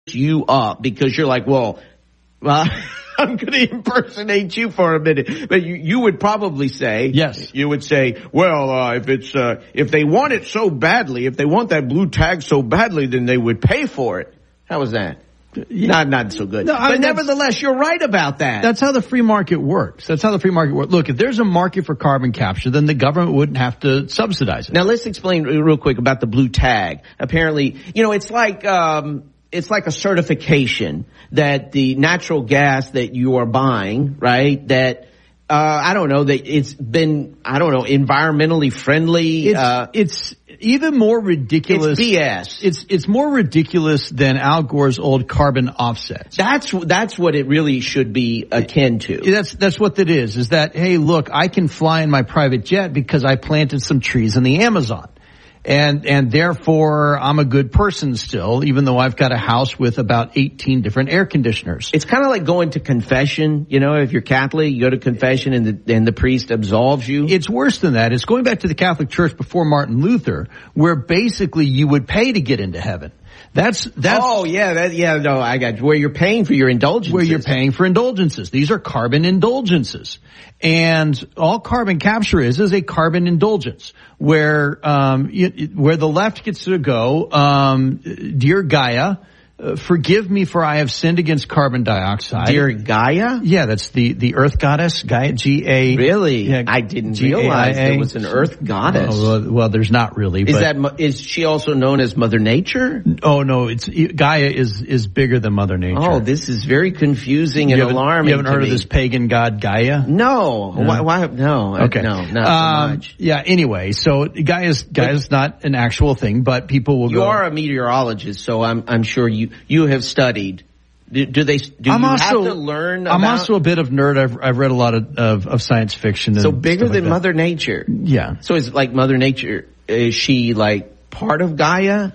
you up because you're like, well, I'm going to impersonate you for a minute, but you would probably say, yes, you would say, well, if they want it so badly, if they want that blue tag so badly, then they would pay for it. How was that? Not so good. No, but nevertheless, you're right about that. That's how the free market works. Look, if there's a market for carbon capture, then the government wouldn't have to subsidize it. Now let's explain real quick about the blue tag. Apparently, it's like a certification that the natural gas that you are buying, right, that that it's been, environmentally friendly. It's even more ridiculous. It's BS. It's more ridiculous than Al Gore's old carbon offsets. That's what it really should be akin to. That's what it is that, hey, look, I can fly in my private jet because I planted some trees in the Amazon. And therefore I'm a good person still, even though I've got a house with about 18 different air conditioners. It's kind of like going to confession. If you're Catholic, you go to confession and the priest absolves you. It's worse than that. It's going back to the Catholic Church before Martin Luther, where basically you would pay to get into heaven. That's. Oh yeah, I got you. Where you're paying for your indulgences. Where you're paying for indulgences. These are carbon indulgences, and all carbon capture is a carbon indulgence, where the left gets to go, dear Gaia, forgive me for I have sinned against carbon dioxide. Dear Gaia? Yeah, that's the Earth goddess, Gaia, G-A. Really? Yeah, I didn't realize there was an Earth goddess. Well, there's not really. Is she also known as Mother Nature? Oh no, Gaia is bigger than Mother Nature. Oh, this is very confusing and alarming. You haven't heard of this pagan god Gaia? No. Why? No. Okay. No, not so much. Yeah. Anyway, so Gaia's not an actual thing, but people will go. You are a meteorologist, so I'm sure you have studied. Do you have to learn about? I'm also a bit of nerd. I've read a lot of science fiction. So bigger than Mother Nature. Yeah. So is it like Mother Nature? Is she like part of Gaia?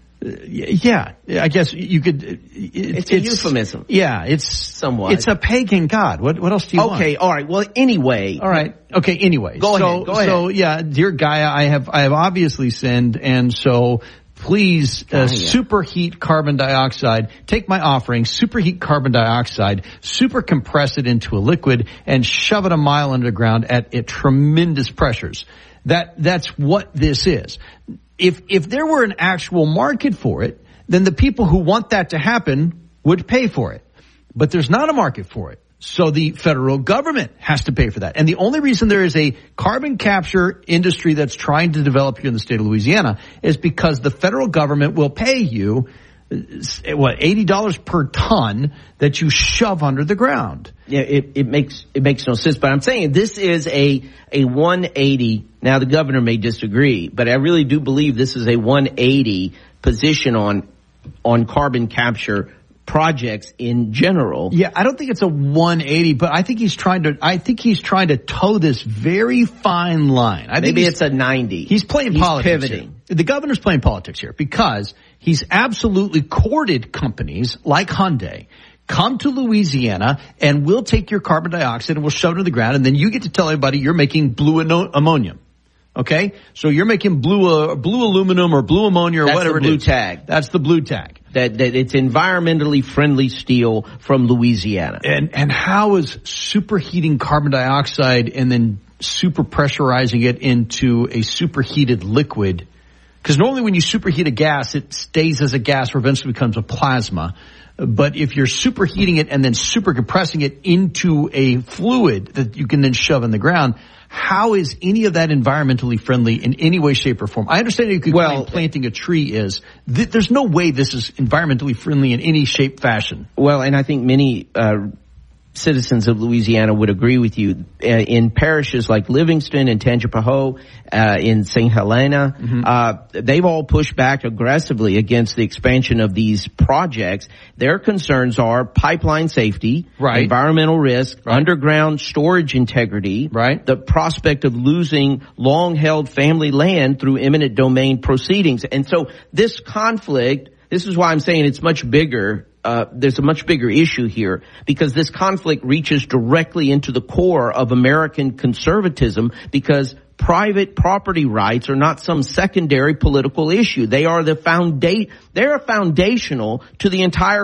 Yeah. I guess you could. It's a euphemism. Yeah. It's somewhat. It's a pagan god. What else do you want? Okay. All right. Well, anyway. All right. Okay. Anyway. Go ahead. So yeah, dear Gaia, I have obviously sinned, and so. Please superheat carbon dioxide. Take my offering, superheat carbon dioxide, super compress it into a liquid, and shove it a mile underground at tremendous pressures. That's what this is. If there were an actual market for it, then the people who want that to happen would pay for it. But there's not a market for it. So the federal government has to pay for that. And the only reason there is a carbon capture industry that's trying to develop here in the state of Louisiana is because the federal government will pay you, $80 per ton that you shove under the ground. Yeah, it makes no sense. But I'm saying this is a 180. Now the governor may disagree, but I really do believe this is a 180 position on carbon capture projects in general. Yeah, I don't think it's a 180, but I think he's trying to toe this very fine line. Maybe it's a 90. He's playing politics. Pivoting. Here. The governor's playing politics here because he's absolutely courted companies like Hyundai. Come to Louisiana and we'll take your carbon dioxide and we'll shove it in the ground, and then you get to tell everybody you're making blue ammonium. Okay? So you're making blue aluminum or blue ammonia or whatever it is. That's the blue tag. That's the blue tag. That it's environmentally friendly steel from Louisiana. And how is superheating carbon dioxide and then super pressurizing it into a superheated liquid? Because normally when you superheat a gas, it stays as a gas or eventually becomes a plasma. But if you're superheating it and then super compressing it into a fluid that you can then shove in the ground, how is any of that environmentally friendly in any way, shape, or form? I understand you could claim planting a tree is. There's no way this is environmentally friendly in any shape, fashion. Well, and I think many citizens of Louisiana would agree with you. In parishes like Livingston and Tangipahoa, in St. Helena, they've all pushed back aggressively against the expansion of these projects. Their concerns are pipeline safety, environmental risk, underground storage integrity, the prospect of losing long-held family land through eminent domain proceedings. And so this conflict, this is why I'm saying it's much bigger. There's a much bigger issue here because this conflict reaches directly into the core of American conservatism because private property rights are not some secondary political issue. They are foundational to the entire